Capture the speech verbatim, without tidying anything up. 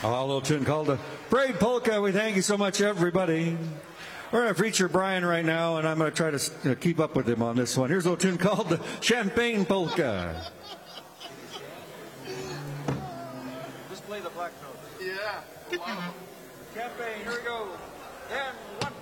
A little tune called the Parade Polka. We thank you so much, everybody. We're going to feature Brian right now, and I'm going to try to keep up with him on this one. Here's a little tune called the Champagne Polka. Just play the black note. Yeah. Champagne, here we go. And one.